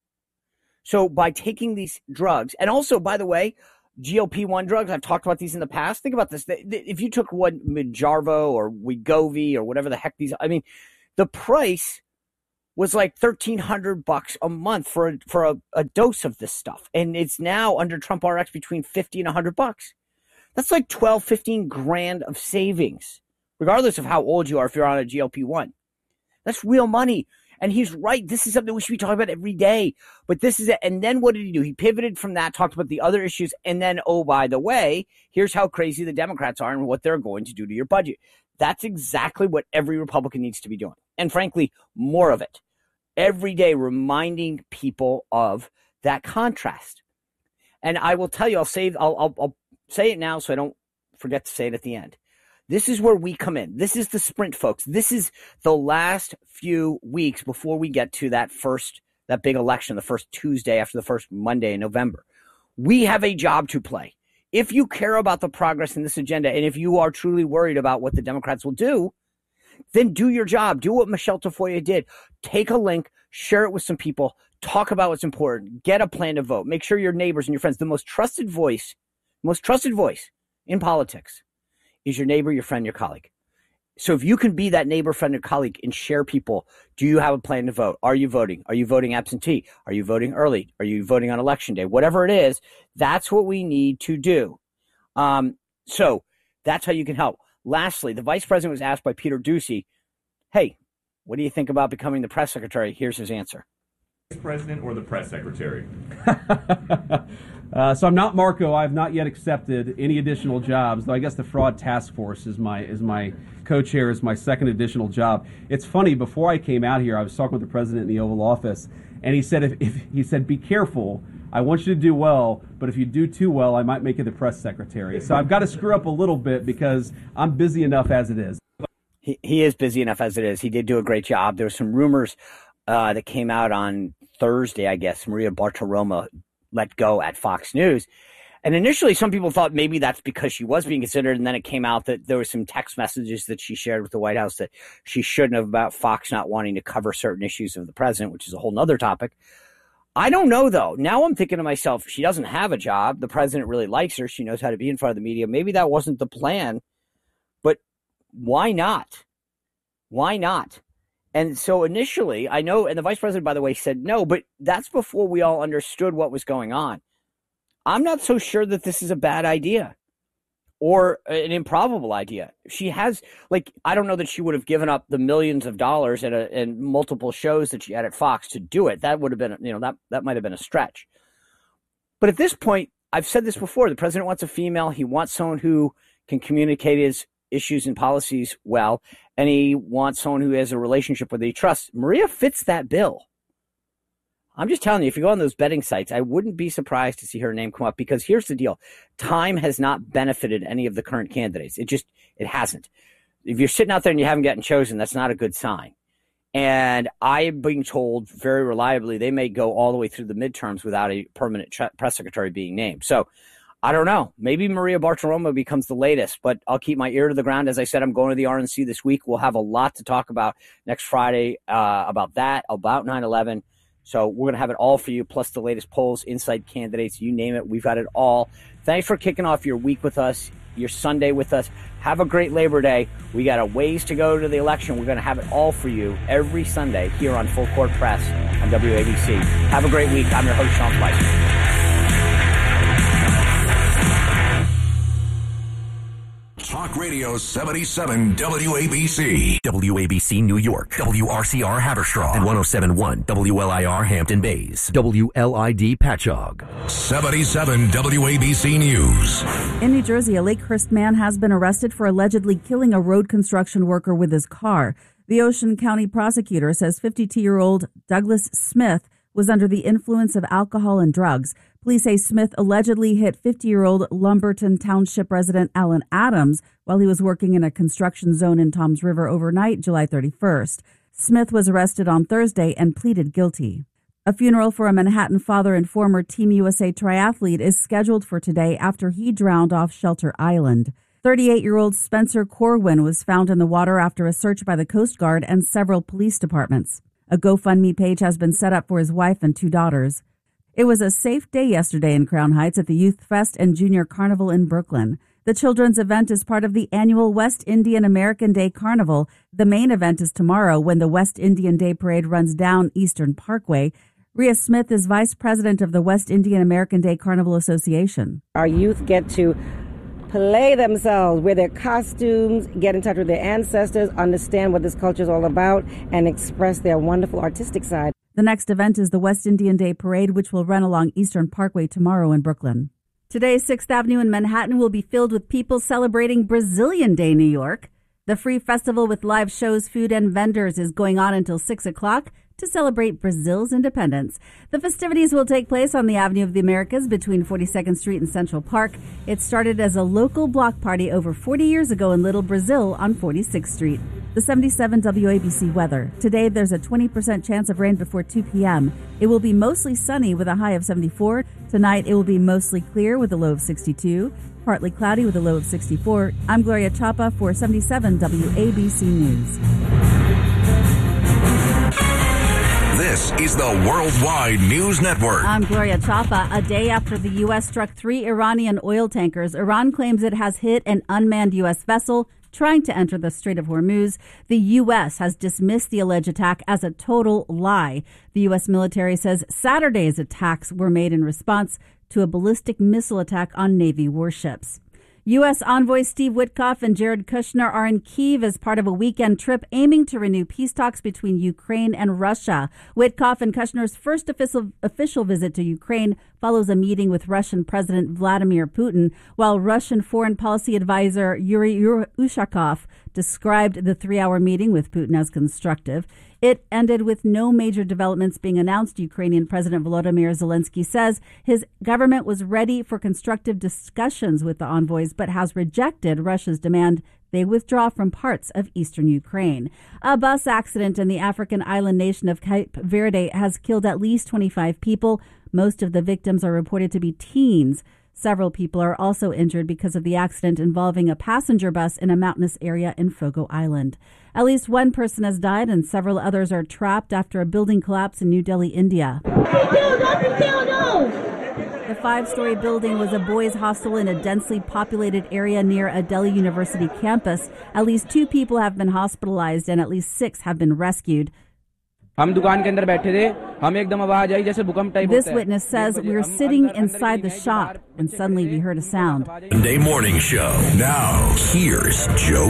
So by taking these drugs, and also, by the way, GLP-1 drugs, I've talked about these in the past. Think about this. If you took one Mounjaro or Wegovy or whatever the heck these, I mean, the price was like $1,300 a month for a dose of this stuff. And it's now under Trump RX between $50 and $100. That's like 12, 15 grand of savings, regardless of how old you are if you're on a GLP-1. That's real money. And he's right. This is something we should be talking about every day. But this is it. And then what did he do? He pivoted from that, talked about the other issues. And then, oh, by the way, here's how crazy the Democrats are and what they're going to do to your budget. That's exactly what every Republican needs to be doing. And frankly, more of it. every day reminding people of that contrast. And I will tell you, I'll say it now so I don't forget to say it at the end. This is where we come in. This is the sprint, folks. This is the last few weeks before we get to that big election, the first Tuesday after the first Monday in November. We have a job to play. If you care about the progress in this agenda, and if you are truly worried about what the Democrats will do, then do your job. Do what Michelle Tafoya did. Take a link, share it with some people, talk about what's important, get a plan to vote. Make sure your neighbors and your friends, the most trusted voice in politics is your neighbor, your friend, your colleague. So if you can be that neighbor, friend, or colleague and share people, do you have a plan to vote? Are you voting? Are you voting absentee? Are you voting early? Are you voting on election day? Whatever it is, that's what we need to do. So that's how you can help. Lastly, the vice president was asked by Peter Doocy, hey, what do you think about becoming the press secretary? Here's his answer. Vice president or the press secretary? So I'm not Marco. I've not yet accepted any additional jobs, though I guess the fraud task force is my co-chair, is my second additional job. It's funny, before I came out here, I was talking with the president in the Oval Office, and he said, he said, be careful. I want you to do well, but if you do too well, I might make you the press secretary. So I've got to screw up a little bit because I'm busy enough as it is. He is busy enough as it is. He did do a great job. There were some rumors that came out on Thursday, I guess. Maria Bartiromo let go at Fox News. And initially, some people thought maybe that's because she was being considered. And then it came out that there were some text messages that she shared with the White House that she shouldn't have, about Fox not wanting to cover certain issues of the president, which is a whole nother topic. I don't know, though. Now I'm thinking to myself, she doesn't have a job. The president really likes her. She knows how to be in front of the media. Maybe that wasn't the plan, but why not? Why not? And so initially, I know, and the vice president, by the way, said no, but that's before we all understood what was going on. I'm not so sure that this is a bad idea or an improbable idea. She has, I don't know that she would have given up the millions of dollars and multiple shows that she had at Fox to do it. That would have been, that might have been a stretch. But at this point, I've said this before, the president wants a female. He wants someone who can communicate his issues and policies well, and he wants someone who has a relationship with he trusts. Maria fits that bill. I'm just telling you, if you go on those betting sites, I wouldn't be surprised to see her name come up, because here's the deal. Time has not benefited any of the current candidates. It hasn't. If you're sitting out there and you haven't gotten chosen, that's not a good sign. And I am being told very reliably they may go all the way through the midterms without a permanent press secretary being named. So I don't know. Maybe Maria Bartiromo becomes the latest, but I'll keep my ear to the ground. As I said, I'm going to the RNC this week. We'll have a lot to talk about next Friday about that, about 9/11. So we're going to have it all for you, plus the latest polls, inside candidates, you name it. We've got it all. Thanks for kicking off your week with us, your Sunday with us. Have a great Labor Day. We got a ways to go to the election. We're going to have it all for you every Sunday here on Full Court Press on WABC. Have a great week. I'm your host, Sean Fleishman. Talk Radio 77 WABC. WABC New York. WRCR Haverstraw. And 107.1 WLIR Hampton Bays. WLID Patchogue. 77 WABC News. In New Jersey, a Lakehurst man has been arrested for allegedly killing a road construction worker with his car. The Ocean County prosecutor says 52-year-old Douglas Smith was under the influence of alcohol and drugs. Police say Smith allegedly hit 50-year-old Lumberton Township resident Alan Adams while he was working in a construction zone in Toms River overnight, July 31st. Smith was arrested on Thursday and pleaded guilty. A funeral for a Manhattan father and former Team USA triathlete is scheduled for today after he drowned off Shelter Island. 38-year-old Spencer Corwin was found in the water after a search by the Coast Guard and several police departments. A GoFundMe page has been set up for his wife and 2 daughters. It was a safe day yesterday in Crown Heights at the Youth Fest and Junior Carnival in Brooklyn. The children's event is part of the annual West Indian American Day Carnival. The main event is tomorrow when the West Indian Day Parade runs down Eastern Parkway. Rhea Smith is vice president of the West Indian American Day Carnival Association. Our youth get to play themselves, wear their costumes, get in touch with their ancestors, understand what this culture is all about, and express their wonderful artistic side. The next event is the West Indian Day Parade, which will run along Eastern Parkway tomorrow in Brooklyn. Today, 6th Avenue in Manhattan will be filled with people celebrating Brazilian Day, New York. The free festival with live shows, food, and vendors is going on until 6 o'clock. to celebrate Brazil's independence. The festivities will take place on the Avenue of the Americas between 42nd Street and Central Park. It started as a local block party over 40 years ago in Little Brazil on 46th Street. The 77 WABC weather. Today, there's a 20% chance of rain before 2 p.m. It will be mostly sunny with a high of 74. Tonight, it will be mostly clear with a low of 62. Partly cloudy with a low of 64. I'm Gloria Chapa for 77 WABC News. This is the Worldwide News Network. I'm Gloria Chapa. A day after the U.S. struck 3 Iranian oil tankers, Iran claims it has hit an unmanned U.S. vessel trying to enter the Strait of Hormuz. The U.S. has dismissed the alleged attack as a total lie. The U.S. military says Saturday's attacks were made in response to a ballistic missile attack on Navy warships. U.S. envoys Steve Witkoff and Jared Kushner are in Kyiv as part of a weekend trip aiming to renew peace talks between Ukraine and Russia. Witkoff and Kushner's first official visit to Ukraine follows a meeting with Russian President Vladimir Putin, while Russian foreign policy advisor Yuri Ushakov described the 3-hour meeting with Putin as constructive. It ended with no major developments being announced. Ukrainian President Volodymyr Zelensky says his government was ready for constructive discussions with the envoys, but has rejected Russia's demand they withdraw from parts of eastern Ukraine. A bus accident in the African island nation of Cape Verde has killed at least 25 people. Most of the victims are reported to be teens. Several people are also injured because of the accident involving a passenger bus in a mountainous area in Fogo Island. At least one person has died and several others are trapped after a building collapse in New Delhi, India. The 5-story building was a boys' hostel in a densely populated area near a Delhi University campus. At least 2 people have been hospitalized and at least 6 have been rescued. This witness says we were sitting inside the shop when suddenly we heard a sound. Monday Morning Show. Now, here's Joe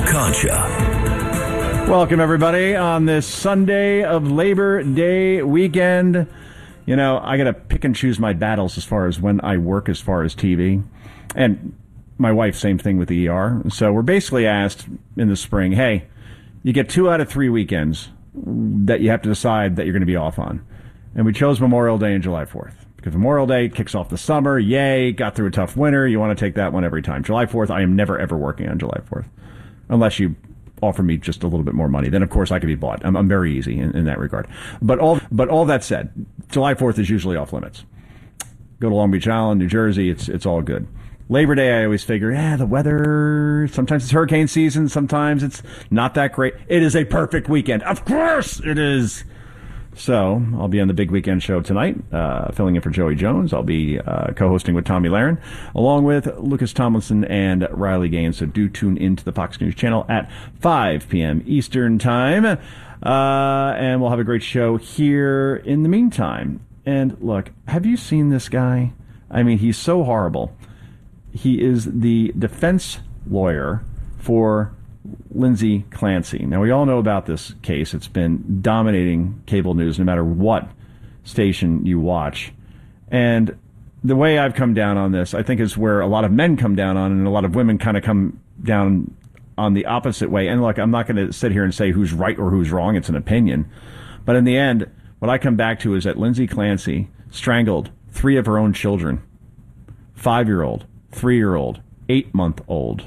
Concha. Welcome, everybody, on this Sunday of Labor Day weekend. You know, I got to pick and choose my battles as far as when I work as far as TV. And my wife, same thing with the ER. So we're basically asked in the spring, hey, you get 2 out of 3 weekends that you have to decide that you're going to be off on. And we chose Memorial Day and July 4th. Because Memorial Day kicks off the summer. Yay, got through a tough winter. You want to take that one every time. July 4th, I am never, ever working on July 4th. Unless you offer me just a little bit more money. Then, of course, I could be bought. I'm very easy in that regard. But all that said, July 4th is usually off limits. Go to Long Beach Island, New Jersey, it's all good. Labor Day, I always figure, the weather, sometimes it's hurricane season, sometimes it's not that great. It is a perfect weekend. Of course it is. So I'll be on the Big Weekend Show tonight, filling in for Joey Jones. I'll be co-hosting with Tommy Lahren, along with Lucas Tomlinson and Riley Gaines. So do tune into the Fox News channel at 5 p.m. Eastern Time. And we'll have a great show here in the meantime. And look, have you seen this guy? I mean, he's so horrible. He is the defense lawyer for Lindsay Clancy. Now, we all know about this case. It's been dominating cable news no matter what station you watch. And the way I've come down on this, I think, is where a lot of men come down on and a lot of women kind of come down on the opposite way. And look, I'm not going to sit here and say who's right or who's wrong. It's an opinion. But in the end, what I come back to is that Lindsay Clancy strangled 3 of her own children. 5-year-old, 3-year-old, 8-month-old.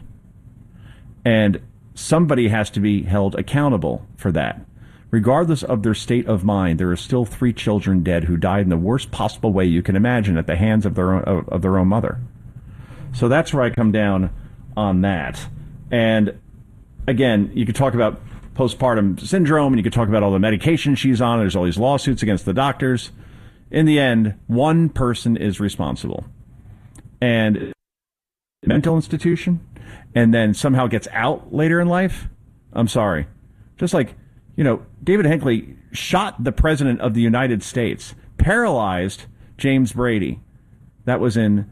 And somebody has to be held accountable for that. Regardless of their state of mind, there are still 3 children dead who died in the worst possible way you can imagine at the hands of their own mother. So that's where I come down on that. And again, you could talk about postpartum syndrome, and you could talk about all the medication she's on. There's all these lawsuits against the doctors. In the end, one person is responsible. And mental institution, and then somehow gets out later in life. I'm sorry. Just like, David Hinckley shot the president of the United States, paralyzed James Brady. That was in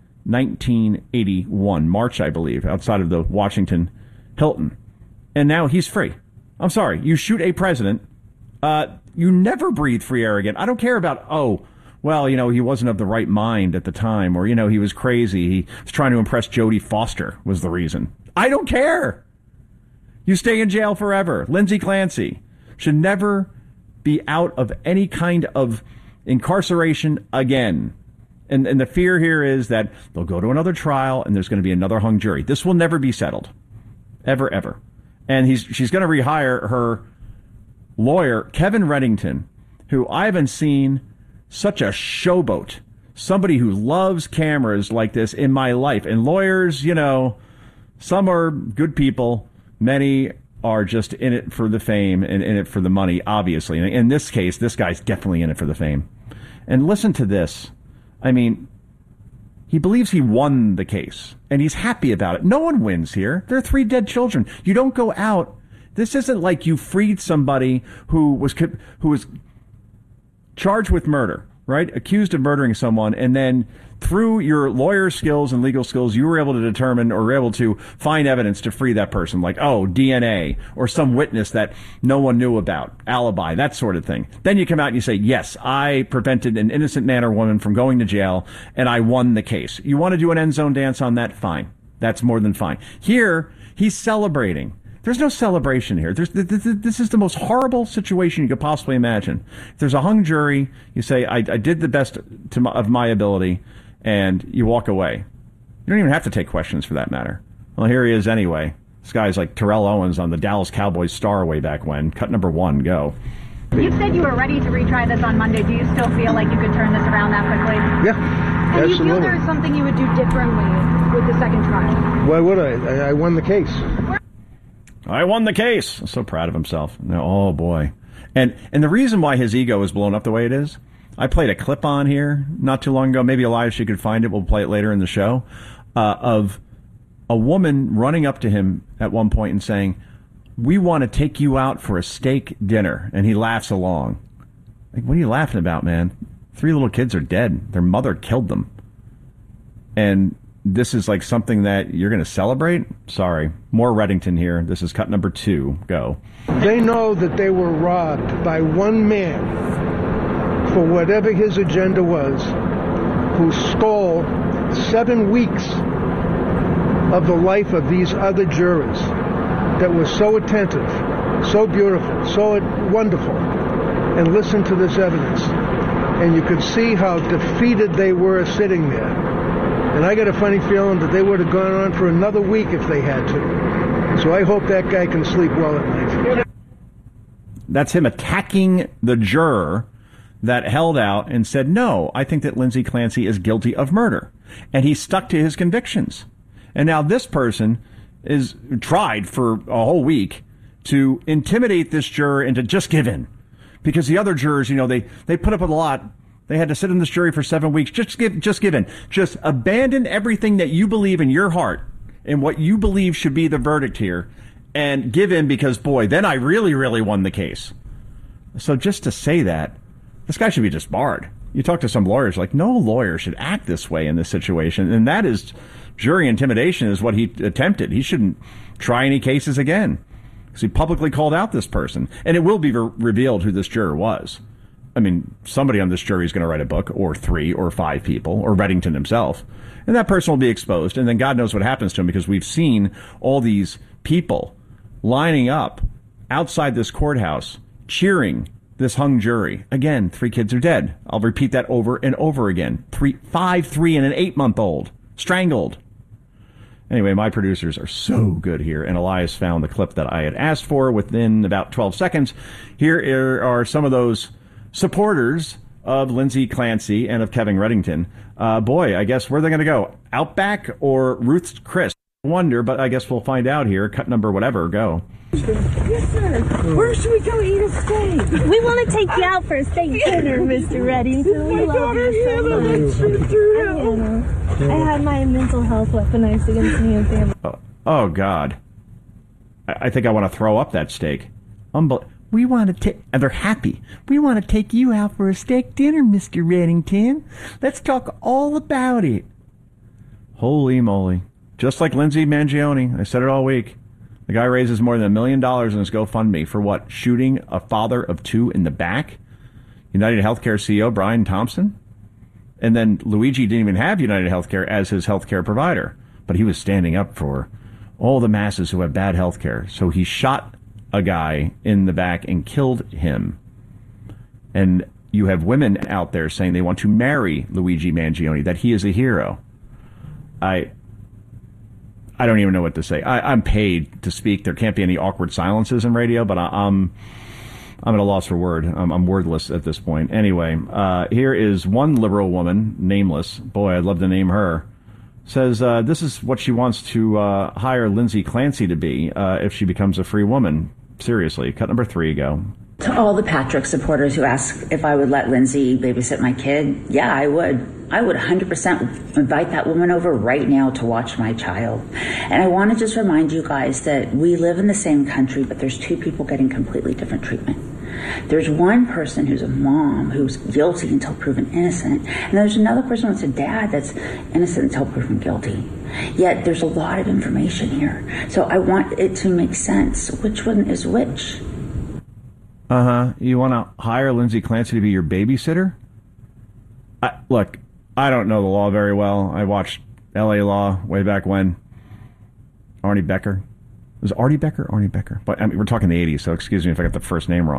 1981, March, I believe, outside of the Washington Hilton. And now he's free. I'm sorry. You shoot a president, you never breathe free air again. I don't care about, he wasn't of the right mind at the time, or, he was crazy. He was trying to impress Jodie Foster was the reason. I don't care. You stay in jail forever. Lindsay Clancy should never be out of any kind of incarceration again. And the fear here is that they'll go to another trial and there's going to be another hung jury. This will never be settled. Ever, ever. And she's going to rehire her lawyer, Kevin Reddington, who I haven't seen such a showboat. Somebody who loves cameras like this in my life. And lawyers, you know, some are good people. Many are just in it for the fame and in it for the money, obviously. And in this case, this guy's definitely in it for the fame. And listen to this. I mean, he believes he won the case, and he's happy about it. No one wins here. There are 3 dead children. You don't go out. This isn't like you freed somebody who was charged with murder, right? Accused of murdering someone, and then through your lawyer skills and legal skills, you were able to determine or were able to find evidence to free that person, like, DNA or some witness that no one knew about, alibi, that sort of thing. Then you come out and you say, yes, I prevented an innocent man or woman from going to jail, and I won the case. You want to do an end zone dance on that? Fine. That's more than fine. Here, he's celebrating. There's no celebration here. This is the most horrible situation you could possibly imagine. If there's a hung jury, you say, I did the best of my ability, and you walk away. You don't even have to take questions for that matter. Well, here he is anyway. This guy's like Terrell Owens on the Dallas Cowboys star way back when. Cut number 1, go. You said you were ready to retry this on Monday. Do you still feel like you could turn this around that quickly? Yeah, and absolutely. Do you feel there's something you would do differently with the second trial? Why would I? I won the case. I won the case. I'm so proud of himself. Oh, boy. And the reason why his ego is blown up the way it is, I played a clip on here not too long ago. Maybe Elias, you could find it. We'll play it later in the show. Of a woman running up to him at one point and saying, we want to take you out for a steak dinner. And he laughs along. Like, what are you laughing about, man? 3 little kids are dead. Their mother killed them. And this is like something that you're going to celebrate? Sorry. More Reddington here. This is cut number 2. Go. They know that they were robbed by one man for whatever his agenda was, who stole 7 weeks of the life of these other jurors that were so attentive, so beautiful, so wonderful, and listen to this evidence. And you could see how defeated they were sitting there. And I got a funny feeling that they would have gone on for another week if they had to. So I hope that guy can sleep well at night. That's him attacking the juror that held out and said, no, I think that Lindsay Clancy is guilty of murder. And he stuck to his convictions. And now this person is tried for a whole week to intimidate this juror into just give in. Because the other jurors, you know, they put up with a lot. They had to sit in this jury for 7 weeks. Just give in. Just abandon everything that you believe in your heart and what you believe should be the verdict here and give in because, boy, then I really, really won the case. So just to say that, this guy should be disbarred. You talk to some lawyers, like, no lawyer should act this way in this situation. And that is jury intimidation is what he attempted. He shouldn't try any cases again because he publicly called out this person. And it will be revealed who this juror was. I mean, somebody on this jury is going to write a book, or 3 or 5 people, or Reddington himself. And that person will be exposed. And then God knows what happens to him because we've seen all these people lining up outside this courthouse cheering this hung jury. Again, 3 kids are dead. I'll repeat that over and over again. 5, 3, and an 8-month-old. Strangled. Anyway, my producers are so good here, and Elias found the clip that I had asked for within about 12 seconds. Here are some of those supporters of Lindsay Clancy and of Kevin Reddington. Boy, I guess where are they going to go? Outback or Ruth's Chris? I wonder, but I guess we'll find out here. Cut number whatever, go. Yes, sir. Where should we go eat a steak? We want to take you out for a steak dinner, Mr. Reddington. We love you so much. I had my mental health weaponized against me and family. Oh God. I think I want to throw up that steak. We want to take, and they're happy. We want to take you out for a steak dinner, Mr. Reddington. Let's talk all about it. Holy moly. Just like Lindsay Mangione. I said it all week. The guy raises more than $1 million in his GoFundMe for what? Shooting a father of 2 in the back? United Healthcare CEO Brian Thompson? And then Luigi didn't even have United Healthcare as his healthcare provider. But he was standing up for all the masses who have bad healthcare. So he shot a guy in the back and killed him. And you have women out there saying they want to marry Luigi Mangione, that he is a hero. I don't even know what to say. I'm paid to speak. There can't be any awkward silences in radio, but I'm at a loss for word. I'm wordless at this point. Anyway, here is one liberal woman, nameless. Boy, I'd love to name her. Says this is what she wants to hire Lindsay Clancy to be if she becomes a free woman. Seriously, cut number 3, go. To all the Patrick supporters who ask if I would let Lindsay babysit my kid, yeah, I would. I would 100% invite that woman over right now to watch my child. And I want to just remind you guys that we live in the same country, but there's 2 people getting completely different treatment. There's one person who's a mom who's guilty until proven innocent, and there's another person that's a dad that's innocent until proven guilty. Yet there's a lot of information here. So I want it to make sense. Which one is which? You want to hire Lindsay Clancy to be your babysitter? Look, I don't know the law very well. I watched L.A. Law way back when. Arnie Becker. Was it Artie Becker? Arnie Becker. But I mean, we're talking the 80s, so excuse me if I got the first name wrong.